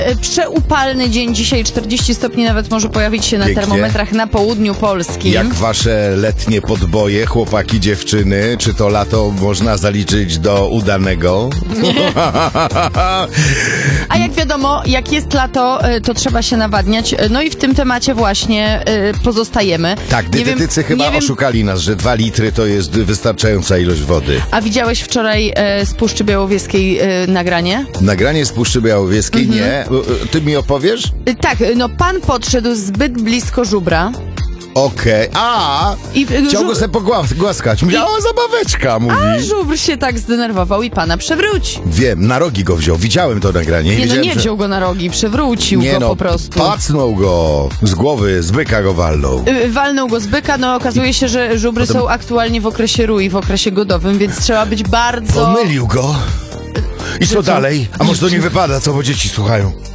Przeupalny dzień dzisiaj, 40 stopni nawet może pojawić się na Pięknie. termometrach na południu Polski. Jak wasze letnie podboje, chłopaki, dziewczyny? Czy to lato można zaliczyć do udanego? A jak wiadomo, jak jest lato, to trzeba się nawadniać. No i w tym temacie właśnie pozostajemy. Tak, dietetycy chyba oszukali nas, że 2 litry to jest wystarczająca ilość wody. A widziałeś wczoraj z Puszczy Białowieskiej nagranie? Nagranie z Puszczy Białowieskiej? Nie. Ty mi opowiesz? Tak, no pan podszedł zbyt blisko żubra. Okej. Chciał go sobie pogłaskać. Miała zabaweczka, mówi. A żubr się tak zdenerwował i pana przewrócił. Wiem, na rogi go wziął. Widziałem to nagranie. Nie wziął go na rogi, przewrócił go po prostu. Pacnął go z głowy, z byka go walnął. Walnął go z byka, no okazuje się, że żubry są aktualnie w okresie rui, w okresie godowym, więc trzeba być bardzo... Pomylił go. I co dalej? A może to nie wypada, co, bo dzieci słuchają?